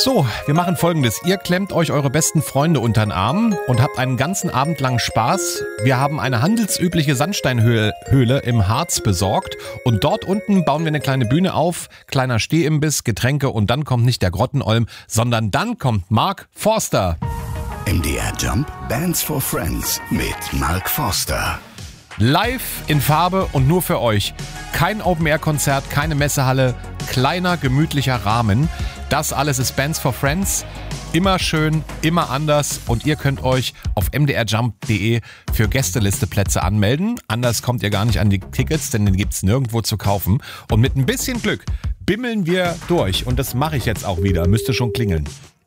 So, wir machen Folgendes. Ihr klemmt euch eure besten Freunde unter den Arm und habt einen ganzen Abend lang Spaß. Wir haben eine handelsübliche Sandsteinhöhle im Harz besorgt und dort unten bauen wir eine kleine Bühne auf, kleiner Stehimbiss, Getränke und dann kommt nicht der Grottenolm, sondern dann kommt Mark Forster. MDR Jump Bands for Friends mit Mark Forster. Live in Farbe und nur für euch. Kein Open-Air-Konzert, keine Messehalle, kleiner, gemütlicher Rahmen. Das alles ist Bands for Friends. Immer schön, immer anders und ihr könnt euch auf mdrjump.de für Gästelisteplätze anmelden. Anders kommt ihr gar nicht an die Tickets, denn den gibt's nirgendwo zu kaufen. Und mit ein bisschen Glück bimmeln wir durch und das mache ich jetzt auch wieder. Müsste schon klingeln.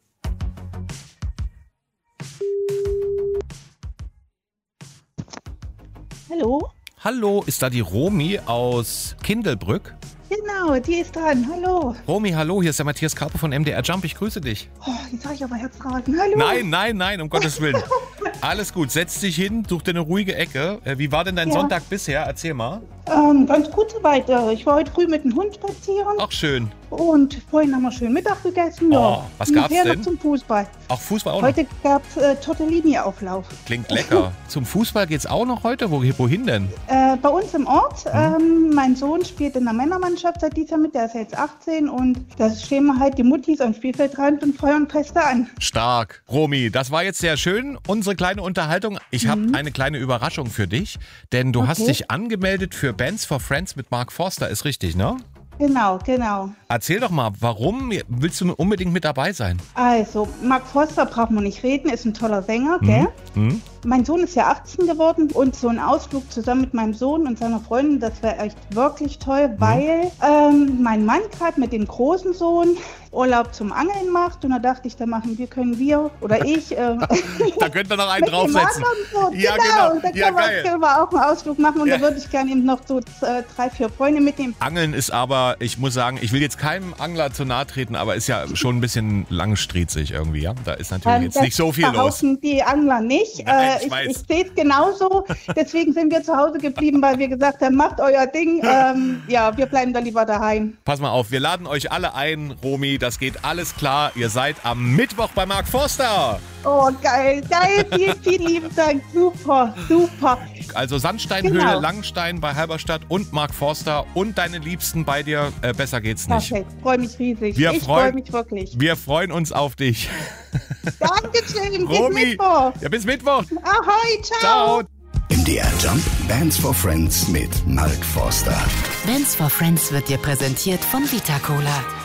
Hallo? Hallo, ist da die Romy aus Kindelbrück? Genau, die ist dran. Hallo. Romy, hallo, hier ist der Matthias Karpe von MDR Jump. Ich grüße dich. Oh, jetzt sag ich aber Herzrasen. Hallo. Nein, um Gottes Willen. Alles gut, setz dich hin, such dir eine ruhige Ecke. Wie war denn dein Sonntag bisher? Erzähl mal. Ganz gut soweit. Ich war heute früh mit dem Hund spazieren. Ach, schön. Und vorhin haben wir schön Mittag gegessen. Oh, was gab's denn? Noch zum Fußball. Ach, Fußball auch noch? Heute gab's Tortellini-Auflauf. Klingt lecker. Zum Fußball geht's auch noch heute? Wohin denn? Bei uns im Ort. Mein Sohn spielt in der Männermannschaft seit dieser mit. Der ist jetzt 18 und da stehen wir halt die Muttis am Spielfeldrand und feuern Feste an. Stark. Romy, das war jetzt sehr schön. Unsere kleine Unterhaltung. Ich habe eine kleine Überraschung für dich, denn du hast dich angemeldet für Bands for Friends mit Mark Forster. Ist richtig, ne? Genau. Erzähl doch mal, warum willst du unbedingt mit dabei sein? Also, Mark Forster braucht man nicht reden, ist ein toller Sänger, gell? Mein Sohn ist ja 18 geworden und so ein Ausflug zusammen mit meinem Sohn und seiner Freundin, das wäre echt wirklich toll, weil mein Mann gerade mit dem großen Sohn Urlaub zum Angeln macht und da dachte ich, da können wir oder ich da könnt ihr noch einen draufsetzen. So. Ja, genau. Da können wir auch einen Ausflug machen und da würde ich gerne eben noch so 3, 4 Freunde mitnehmen. Angeln ist aber, ich muss sagen, ich will jetzt keinem Angler zu nahe treten, aber ist ja schon ein bisschen langstriezig irgendwie, ja? Da ist natürlich jetzt nicht so viel los. Die Angler nicht. Nein, ich sehe es genauso. Deswegen sind wir zu Hause geblieben, weil wir gesagt haben, macht euer Ding. Wir bleiben da lieber daheim. Pass mal auf, wir laden euch alle ein, Romy. Das geht alles klar. Ihr seid am Mittwoch bei Mark Forster. Oh, geil. Vielen lieben Dank. Super. Also Sandsteinhöhle, Langenstein bei Halberstadt und Mark Forster und deine Liebsten bei dir. Besser geht's nicht. Perfekt. Freue mich riesig. Ich freue mich wirklich. Wir freuen uns auf dich. Dankeschön. Romy, bis Mittwoch. Ja, bis Mittwoch. Ahoi, ciao. MDR Jump Bands for Friends mit Mark Forster. Bands for Friends wird dir präsentiert von Vita Cola.